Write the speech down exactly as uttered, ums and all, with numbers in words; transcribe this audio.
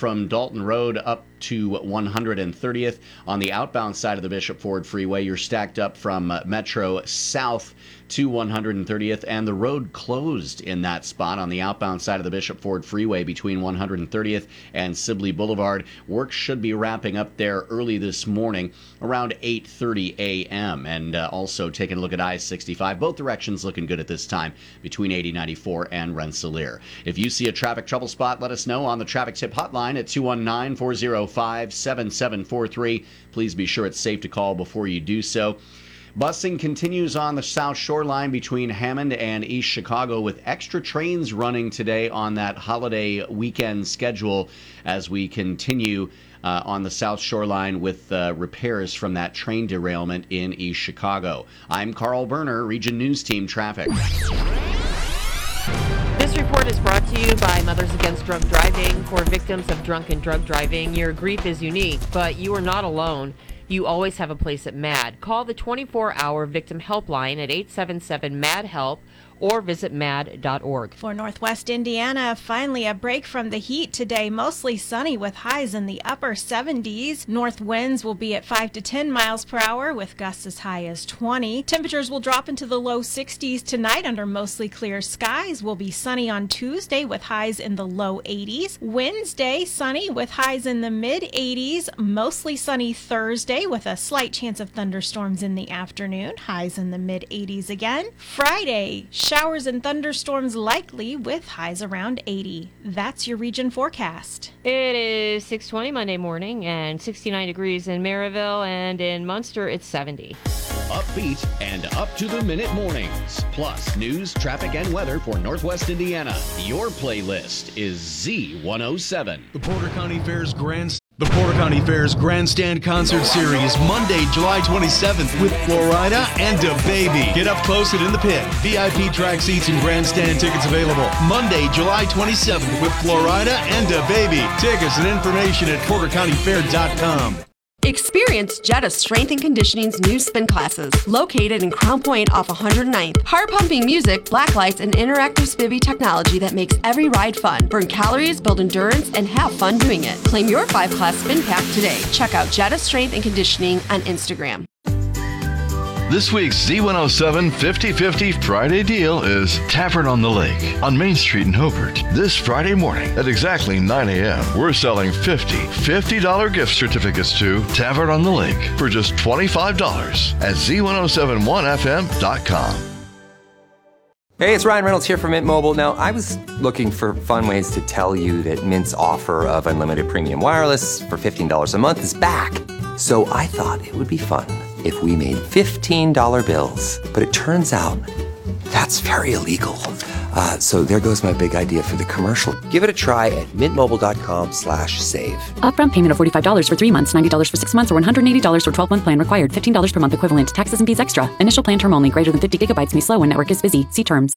from Dalton Road up to one hundred thirtieth. On the outbound side of the Bishop Ford Freeway, you're stacked up from uh, Metro South to one hundred thirtieth, and the road closed in that spot on the outbound side of the Bishop Ford Freeway between one hundred thirtieth and Sibley Boulevard. Work should be wrapping up there early this morning around eight thirty a.m. And uh, also taking a look at I sixty-five. Both directions looking good at this time between eighty ninety-four and Rensselaer. If you see a traffic trouble spot, let us know on the traffic tip hotline at two one nine, four oh five, seven seven four three. Please be sure it's safe to call before you do so. Busing continues on the South Shore Line between Hammond and East Chicago, with extra trains running today on that holiday weekend schedule as we continue uh, on the South Shore Line with uh, repairs from that train derailment in East Chicago. I'm Carl Berner, Region News Team Traffic. This report is brought to you by Mothers Against Drunk Driving. For victims of drunk and drug driving, your grief is unique, but you are not alone. You always have a place at MAD. Call the twenty-four hour victim helpline at eight seven seven M A D HELP or visit mad dot org. For Northwest Indiana, finally a break from the heat today. Mostly sunny with highs in the upper seventies. North winds will be at five to ten miles per hour with gusts as high as twenty. Temperatures will drop into the low sixties tonight under mostly clear skies. Will be sunny on Tuesday with highs in the low eighties. Wednesday, sunny with highs in the mid eighties. Mostly sunny Thursday with a slight chance of thunderstorms in the afternoon. Highs in the mid eighties again. Friday, showers and thunderstorms likely with highs around eighty. That's your region forecast. It is six twenty Monday morning and sixty-nine degrees in Maryville, and in Munster it's seventy. Upbeat and up-to-the-minute mornings, plus news, traffic, and weather for Northwest Indiana. Your playlist is Z one oh seven. The Porter County Fair's Grand The Porter County Fair's Grandstand Concert Series, Monday, July twenty-seventh, with Florida and DaBaby. Get up close and in the pit. V I P track seats and grandstand tickets available. Monday, July twenty-seventh, with Florida and DaBaby. Tickets and information at porter county fair dot com. Experience Jetta Strength and Conditioning's new spin classes, located in Crown Point off one hundred ninth. Heart-pumping music, black lights, and interactive spivvy technology that makes every ride fun. Burn calories, build endurance, and have fun doing it. Claim your five-class spin pack today. Check out Jetta Strength and Conditioning on Instagram. This week's Z one oh seven fifty fifty Friday deal is Tavern on the Lake on Main Street in Hobart. This Friday morning at exactly nine a.m., we're selling fifty fifty dollars gift certificates to Tavern on the Lake for just twenty-five dollars at Z one oh seven one F M dot com. Hey, it's Ryan Reynolds here from Mint Mobile. Now, I was looking for fun ways to tell you that Mint's offer of unlimited premium wireless for fifteen dollars a month is back. So I thought it would be fun if we made fifteen dollar bills. But it turns out that's very illegal. Uh, so there goes my big idea for the commercial. Give it a try at mintmobile.com slash save. Upfront payment of forty-five dollars for three months, ninety dollars for six months, or one hundred eighty dollars for twelve-month plan required. fifteen dollars per month equivalent. Taxes and fees extra. Initial plan term only. Greater than fifty gigabytes may slow when network is busy. See terms.